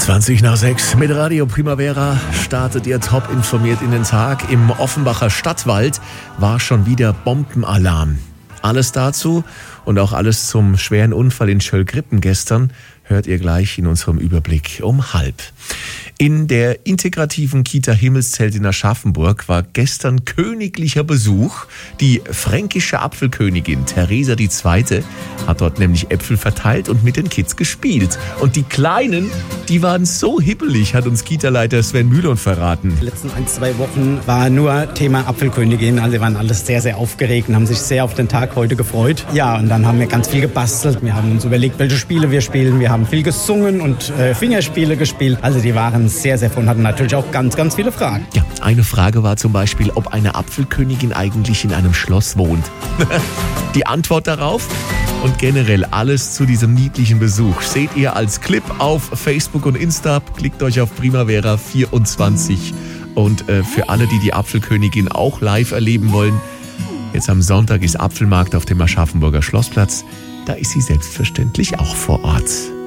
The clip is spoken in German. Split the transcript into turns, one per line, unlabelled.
5:20 mit Radio Primavera startet ihr top informiert in den Tag. Im Offenbacher Stadtwald war schon wieder Bombenalarm. Alles dazu und auch alles zum schweren Unfall in Schöllgrippen gestern hört ihr gleich in unserem Überblick um 12:30. In der integrativen Kita Himmelszelt in Aschaffenburg war gestern königlicher Besuch. Die fränkische Apfelkönigin Theresa II. Hat dort nämlich Äpfel verteilt und mit den Kids gespielt. Und die Kleinen, die waren so hibbelig, hat uns Kita-Leiter Sven Mühlon verraten.
Die letzten 1-2 Wochen war nur Thema Apfelkönigin. Also waren alles sehr, sehr aufgeregt und haben sich sehr auf den Tag heute gefreut. Ja, und dann haben wir ganz viel gebastelt. Wir haben uns überlegt, welche Spiele wir spielen. Wir haben viel gesungen und Fingerspiele gespielt. Also die waren sehr, sehr froh und hatten natürlich auch ganz, ganz viele Fragen.
Ja, eine Frage war zum Beispiel, ob eine Apfelkönigin eigentlich in einem Schloss wohnt. Die Antwort darauf und generell alles zu diesem niedlichen Besuch seht ihr als Clip auf Facebook und Insta. Klickt euch auf Primavera 24. Und für alle, die die Apfelkönigin auch live erleben wollen, jetzt am Sonntag ist Apfelmarkt auf dem Aschaffenburger Schlossplatz. Da ist sie selbstverständlich auch vor Ort.